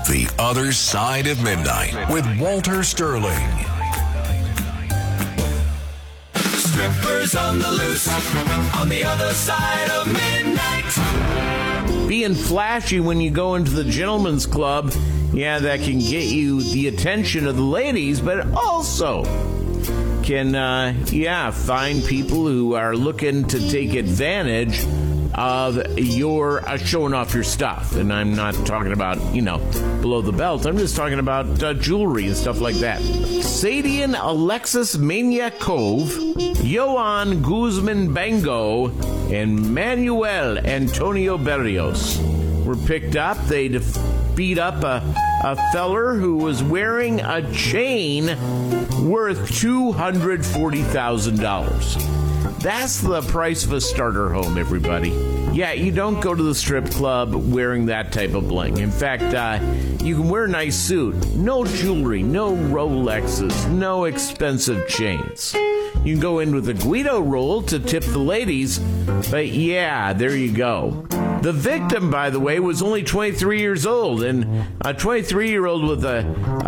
The Other Side of Midnight with Walter Sterling. Strippers on the loose, on the other side of midnight. Being flashy when you go into the gentleman's club, yeah, that can get you the attention of the ladies, but also can, find people who are looking to take advantage of your showing off your stuff. And I'm not talking about, below the belt. I'm just talking about jewelry and stuff like that. Sadian Alexis Maniakov, Johan Guzman Bango, and Manuel Antonio Berrios were picked up. They beat up a feller who was wearing a chain worth $240,000. That's the price of a starter home, everybody. Yeah, you don't go to the strip club wearing that type of bling. In fact, you can wear a nice suit. No jewelry, no Rolexes, no expensive chains. You can go in with a Guido roll to tip the ladies, but yeah, there you go. The victim, by the way, was only 23 years old, and a 23-year-old with a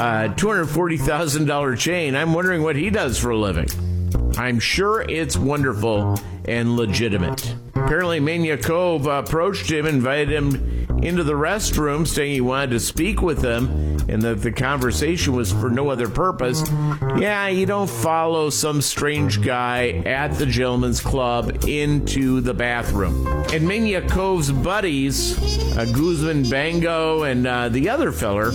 $240,000 chain, I'm wondering what he does for a living. I'm sure it's wonderful and legitimate. Apparently, Maniakov approached him, invited him into the restroom, saying he wanted to speak with him and that the conversation was for no other purpose. Yeah, you don't follow some strange guy at the gentleman's club into the bathroom. And Maniakov's buddies, Guzman Bango and the other feller,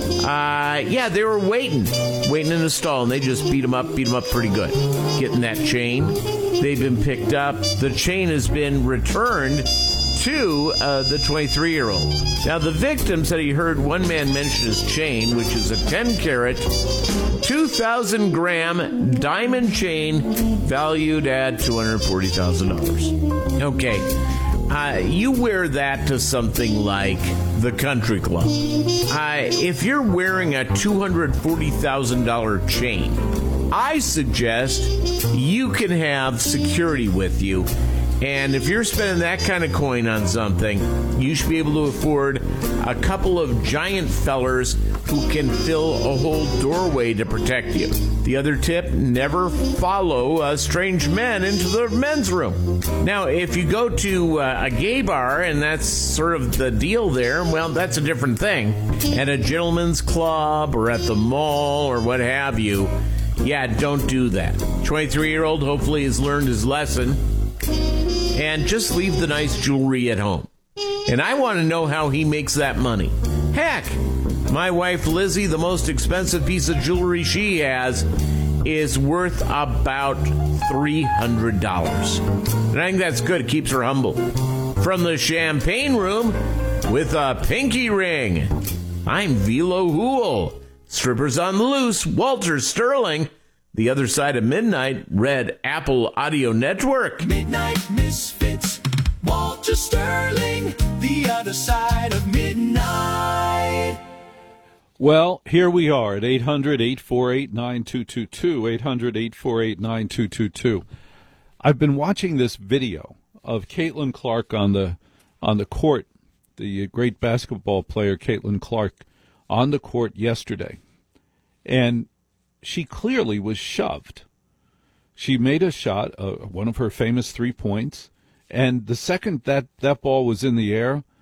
they were waiting in the stall, and they just beat him up pretty good. Getting that chain. They've been picked up. The chain has been returned to the 23-year-old. Now, the victim said he heard one man mention his chain, which is a 10-carat, 2,000-gram diamond chain valued at $240,000. Okay, you wear that to something like the country club. If you're wearing a $240,000 chain, I suggest you can have security with you. And if you're spending that kind of coin on something, you should be able to afford a couple of giant fellers who can fill a whole doorway to protect you. The other tip, never follow strange men into the men's room. Now, if you go to a gay bar and that's sort of the deal there, well, that's a different thing. At a gentleman's club or at the mall or what have you, yeah, don't do that. 23-year-old hopefully has learned his lesson. And just leave the nice jewelry at home. And I want to know how he makes that money. Heck, my wife Lizzie, the most expensive piece of jewelry she has is worth about $300. And I think that's good. It keeps her humble. From the champagne room with a pinky ring, I'm Velo Hool. Strippers on the Loose, Walter Sterling. The Other Side of Midnight, Red Apple Audio Network. Midnight Misfits, Walter Sterling, The Other Side of Midnight. Well, here we are at 800-848-9222, 800-848-9222. I've been watching this video of Caitlin Clark on the court, the great basketball player Caitlin Clark on the court yesterday. And she clearly was shoved. She made a shot, one of her famous 3 points, and the second that ball was in the air,